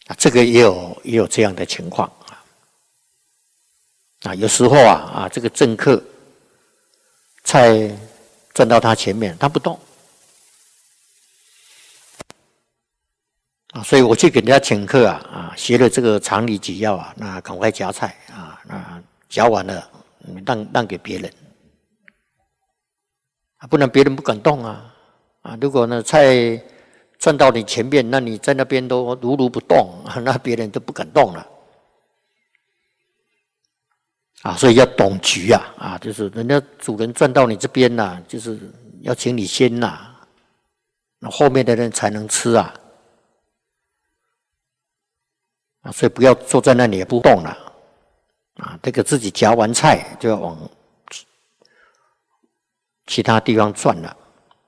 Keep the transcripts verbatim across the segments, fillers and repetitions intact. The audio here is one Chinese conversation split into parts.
啊，这个也有也有这样的情况啊。啊，有时候啊啊，这个政客菜转到他前面，他不动啊，所以我去给人家请客啊啊，学了这个常理纪要啊，那赶快夹菜啊，那夹完了让让给别人啊，不然别人不敢动啊啊，如果呢菜转到你前面，那你在那边都如如不动，那别人都不敢动了啊！所以要懂局啊啊，就是人家主人转到你这边呐、啊，就是要请你先呐、啊，那后面的人才能吃啊啊！所以不要坐在那里也不动了啊！这个自己夹完菜就要往其他地方转了。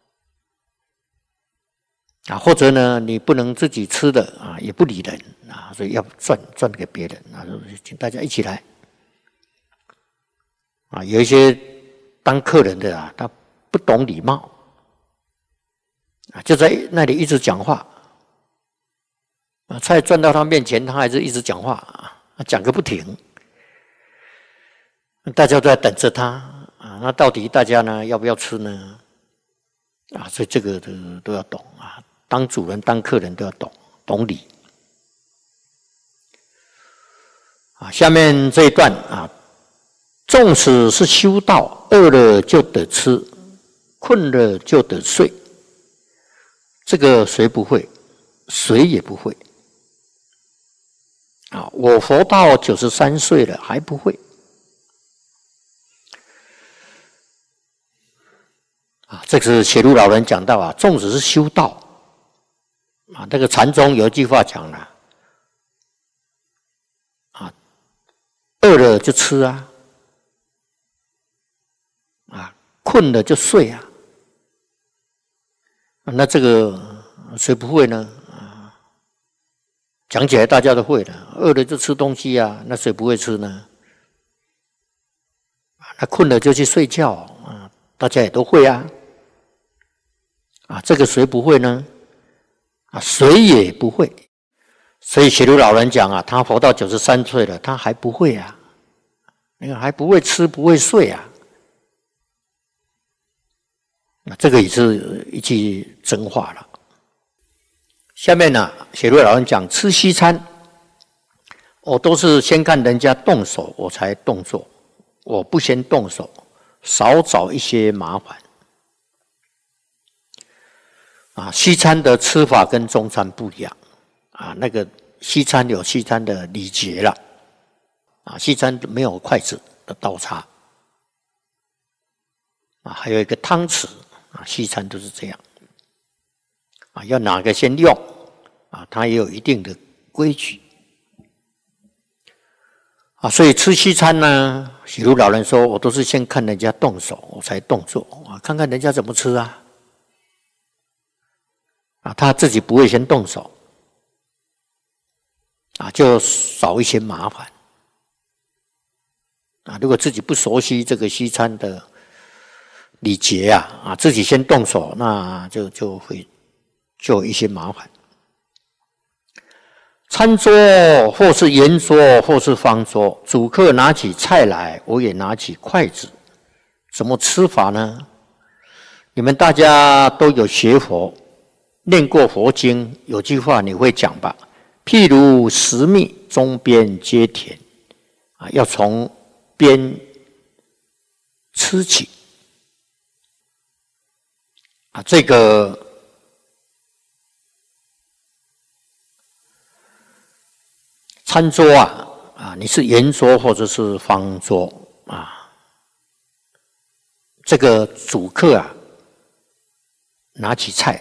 啊，或者呢，你不能自己吃的啊，也不理人啊，所以要转转给别人啊，请大家一起来啊。有一些当客人的啊，他不懂礼貌啊，就在那里一直讲话啊，菜转到他面前，他还是一直讲话啊，讲个不停，大家都在等着他啊。那到底大家呢要不要吃呢？啊，所以这个都都要懂啊。当主人、当客人都要懂懂礼啊。下面这一段啊，纵使是修道，饿了就得吃，困了就得睡。这个谁不会？谁也不会啊！我活到九十三岁了还不会啊！这个是写入老人讲到啊，纵使是修道。啊，这个禅宗有一句话讲了，啊，饿了就吃啊，啊，困了就睡啊，那这个谁不会呢？啊，讲起来大家都会的，饿了就吃东西啊，那谁不会吃呢？那困了就去睡觉啊，大家也都会啊，啊，这个谁不会呢？啊，谁也不会，所以写如老人讲啊，他活到九十三岁了，他还不会啊，那个还不会吃，不会睡啊，那这个也是一句真话了。下面呢，写如老人讲吃西餐，我都是先看人家动手，我才动作，我不先动手，少找一些麻烦。啊，西餐的吃法跟中餐不一样啊，那个西餐有西餐的礼节了啊，西餐没有筷子的刀叉啊，还有一个汤匙啊，西餐都是这样啊，要哪个先用啊，它也有一定的规矩啊，所以吃西餐呢，许如老人说，我都是先看人家动手，我才动作啊，看看人家怎么吃啊。啊，他自己不会先动手，啊，就少一些麻烦。啊，如果自己不熟悉这个西餐的礼节啊，啊，自己先动手，那就就会就有一些麻烦。餐桌或是圆桌或是方桌，主客拿起菜来，我也拿起筷子，怎么吃法呢？你们大家都有学佛。念过佛经，有句话你会讲吧？譬如食蜜，中边皆甜，啊，要从边吃起。啊，这个餐桌啊，啊，你是圆桌或者是方桌啊，这个主客啊，拿起菜。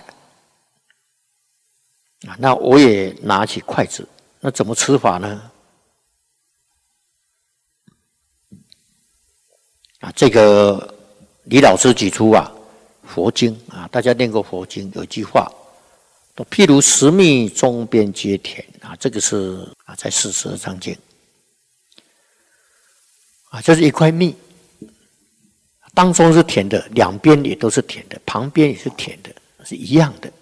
啊，那我也拿起筷子，那怎么吃法呢？啊，这个李老师举出啊，佛经啊，大家念过佛经，有一句话，都譬如食蜜，中边皆甜啊，这个是啊，在四十二章经啊，就是一块蜜，当中是甜的，两边也都是甜的，旁边也是甜的，是一样的。